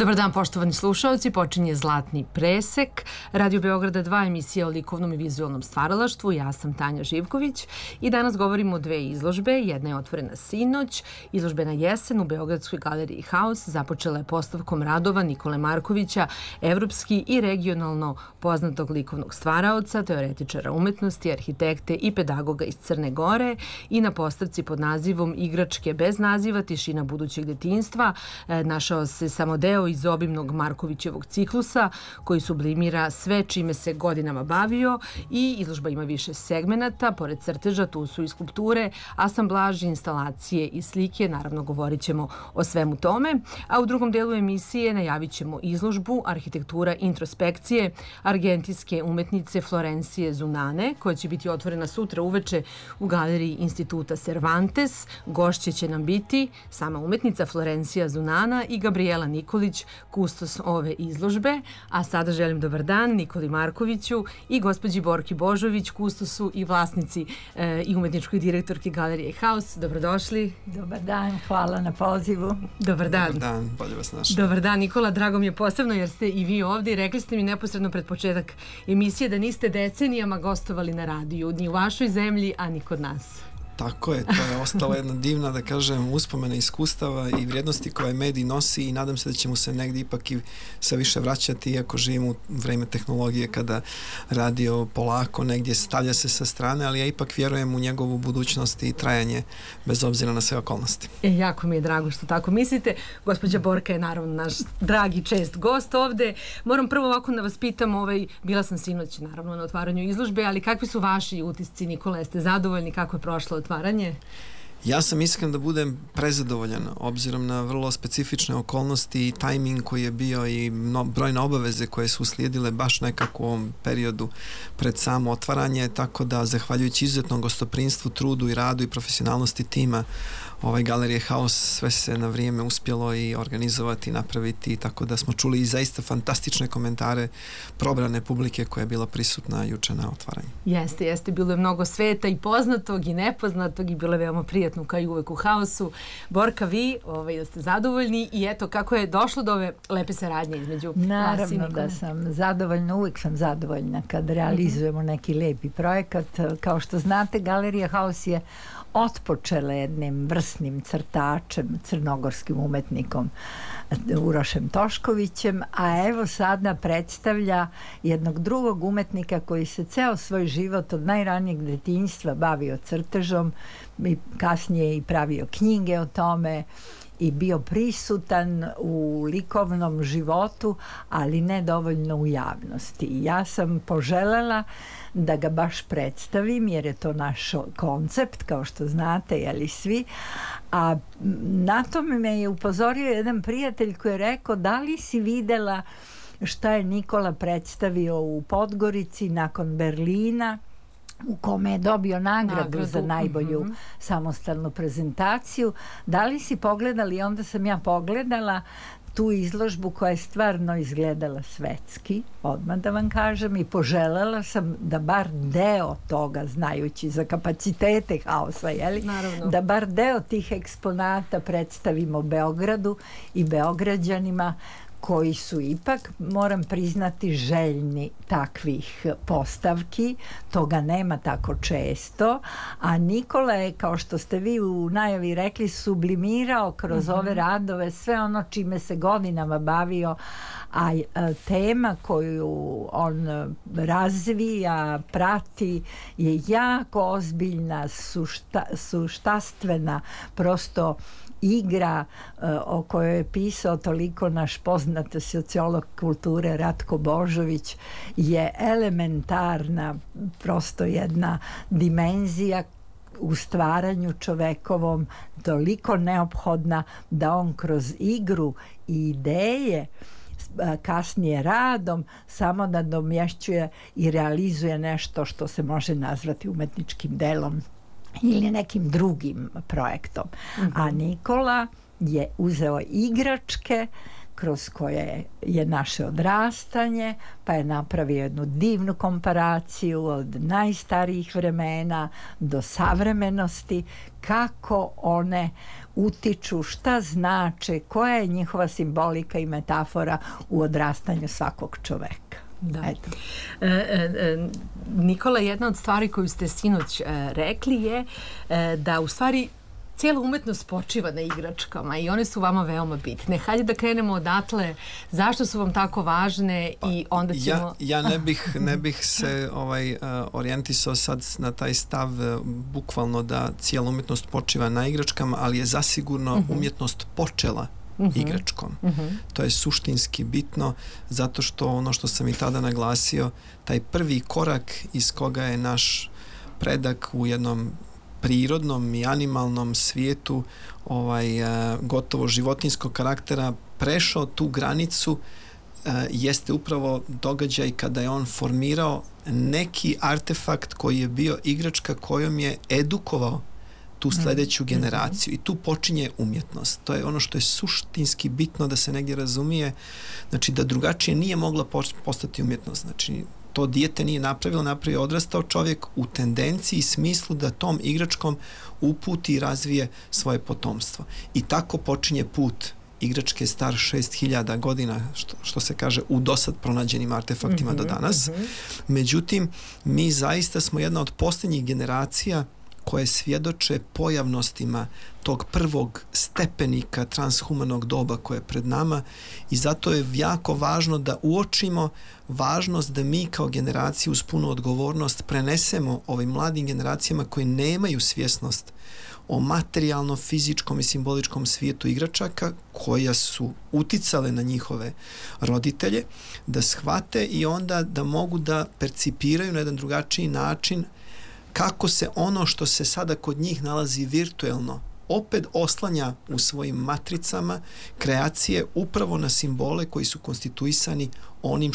Dobar dan, poštovani slušaoci, počinje Zlatni presek, Radio Beograda 2, emisija o likovnom i vizualnom stvaralaštvu. Ja sam Tanja Živković i danas govorimo o dve izložbe. Jedna je otvorena sinoć, izložbe na jesen u Beogradskoj galeriji Haus. Započela je postavkom radova Nikole Markovića, evropski i regionalno poznatog likovnog stvaraoca, teoretičara umetnosti, arhitekte i pedagoga iz Crne Gore, i na postavci pod nazivom Igračke bez naziva, tišina budućeg detinjstva našao se samo deo iz obimnog Markovićevog ciklusa koji sublimira sve čime se godinama bavio, i izložba ima više segmenata. Pored crteža tu su i skulpture, asamblaži, instalacije i slike. Naravno, govorit ćemo o svemu tome. A u drugom delu emisije najavit ćemo izložbu Arhitektura introspekcije argentinske umetnice Florencije Zunane, koja će biti otvorena sutra uveče u galeriji Instituta Cervantes. Gošće će nam biti sama umetnica Florencija Zunana i Gabriela Nikolić, kustos ove izložbe. A sada želim dobar dan Nikoli Markoviću i gospođi Borki Božović, kustosu i vlasnici i umetničkoj direktorki galerije Haus. Dobrodošli. Dobar dan, hvala na pozivu. Dobar dan. Dobar dan, bolje vas našli. Dobar dan, Nikola, drago mi je posebno jer ste i vi ovdje. Rekli ste mi neposredno pred početak emisije da niste decenijama gostovali na radiju, ni u vašoj zemlji, a ni kod nas. Tako je, to je ostala jedna divna, da kažem, uspomena iskustava i vrijednosti koje medij nosi, i nadam se da ćemo se negdje ipak i sve više vraćati, iako živimo u vreme tehnologije kada radio polako negdje stavlja se sa strane, ali ja ipak vjerujem u njegovu budućnost i trajanje bez obzira na sve okolnosti. Jako mi je drago što tako mislite. Gospođa Borka je naravno naš dragi čest gost ovde. Moram prvo ovako da vas pitam, bila sam sinoć naravno na otvaranju izložbe, ali kakvi su vaši utisci, Nikola? Jeste zadovoljni kako je prošlo otvaranje? Ja sam iskren da budem prezadovoljan obzirom na vrlo specifične okolnosti i tajming koji je bio i brojne obaveze koje su uslijedile baš nekako u ovom periodu pred samo otvaranje, tako da zahvaljujući izuzetnom gostoprinstvu, trudu i radu i profesionalnosti tima galerije Haus sve se na vrijeme uspjelo i organizovati i napraviti, tako da smo čuli i zaista fantastične komentare probrane publike koja je bila prisutna juče na otvaranju. Jeste, bilo je mnogo sveta i poznatog i nepoznatog i bilo je veoma prijatno kao i uvek u Hausu. Borka, vi da ste zadovoljni i eto kako je došlo do ove lepe saradnje između vas i Nikole? Naravno da sam zadovoljna, uvijek sam zadovoljna kad realizujemo neki lepi projekat. Kao što znate, galerija Haus je otpočela jednim vrsnim crtačem, crnogorskim umetnikom Urošem Toškovićem, a evo sada predstavlja jednog drugog umetnika koji se ceo svoj život od najranijeg detinjstva bavio crtežom i kasnije i pravio knjige o tome i bio prisutan u likovnom životu, ali ne dovoljno u javnosti. Ja sam poželjela da ga baš predstavim, jer je to naš koncept, kao što znate, jeli svi. A na to me je upozorio jedan prijatelj koji je rekao: da li si videla šta je Nikola predstavio u Podgorici nakon Berlina, u kome je dobio nagradu za najbolju samostalnu prezentaciju? Da li si pogledali? Onda sam ja pogledala tu izložbu koja je stvarno izgledala svetski, odmah da vam kažem, i poželjela sam da bar deo toga, znajući za kapacitete Hausa, da bar deo tih eksponata predstavimo Beogradu i Beograđanima, koji su ipak, moram priznati, željni takvih postavki. Toga nema tako često, a Nikola je, kao što ste vi u najavi rekli, sublimirao kroz ove radove sve ono čime se godinama bavio, a tema koju on razvija, prati, je jako ozbiljna, suštastvena, prosto igra o kojoj je pisao toliko naš poznati sociolog kulture Ratko Božović, je elementarna, prosto jedna dimenzija u stvaranju čovekovom, toliko neophodna da on kroz igru i ideje, kasnije radom, samo da domješćuje i realizuje nešto što se može nazvati umetničkim delom ili nekim drugim projektom. A Nikola je uzeo igračke kroz koje je naše odrastanje, pa je napravio jednu divnu komparaciju od najstarijih vremena do savremenosti, kako one utiču, šta znače, koja je njihova simbolika i metafora u odrastanju svakog čoveka. Da. Nikola, jedna od stvari koju ste sinoć rekli je da u stvari cijela umetnost počiva na igračkama i one su vama veoma bitne. Hajde da krenemo odatle. Zašto su vam tako važne i onda ćemo... Ja ne bih se orijentisao sad na taj stav bukvalno da cijela umetnost počiva na igračkama, ali je zasigurno umjetnost počela igračkom. To je suštinski bitno zato što ono što sam i tada naglasio, taj prvi korak iz koga je naš predak u jednom prirodnom i animalnom svijetu gotovo životinjskog karaktera prešao tu granicu jeste upravo događaj kada je on formirao neki artefakt koji je bio igračka kojom je edukovao tu sljedeću generaciju i tu počinje umjetnost. To je ono što je suštinski bitno da se negdje razumije, znači da drugačije nije mogla postati umjetnost. Znači to dijete nije napravio odrastao čovjek u tendenciji i smislu da tom igračkom uputi i razvije svoje potomstvo. I tako počinje put igračke star 6000 godina, što se kaže, u dosad pronađenim artefaktima do danas. Međutim, mi zaista smo jedna od posljednjih generacija koje svjedoče pojavnostima tog prvog stepenika transhumanog doba koje je pred nama i zato je jako važno da uočimo važnost da mi kao generaciju uz punu odgovornost prenesemo ovim mladim generacijama koji nemaju svjesnost o materijalno, fizičkom i simboličkom svijetu igračaka koja su uticale na njihove roditelje, da shvate i onda da mogu da percipiraju na jedan drugačiji način kako se ono što se sada kod njih nalazi virtuelno opet oslanja u svojim matricama kreacije upravo na simbole koji su konstituisani onim